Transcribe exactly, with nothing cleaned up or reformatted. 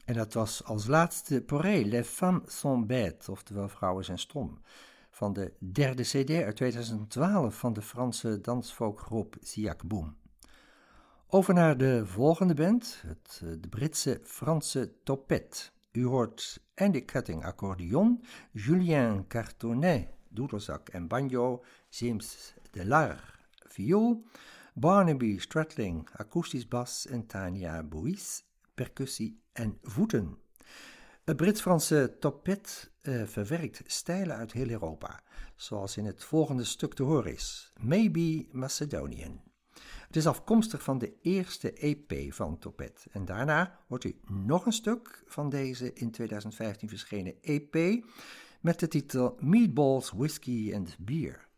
En dat was als laatste Poré, Les femmes sont bêtes, oftewel vrouwen zijn stom, van de derde cd uit tweeduizend twaalf van de Franse dansfolkgroep Siak Boom. Over naar de volgende band, het, de Britse Franse Topette. U hoort Andy Cutting accordeon, Julien Cartonnet doedelzak en banjo, James Delarue viool, Barnaby Stradling akoestisch bas en Tania Bouis percussie en voeten. Het Brits-Franse Topette uh, verwerkt stijlen uit heel Europa, zoals in het volgende stuk te horen is, Maybe Macedonian. Het is afkomstig van de eerste E P van Topette en daarna hoort u nog een stuk van deze in tweeduizend vijftien verschenen E P met de titel Meatballs, Whiskey and Beer.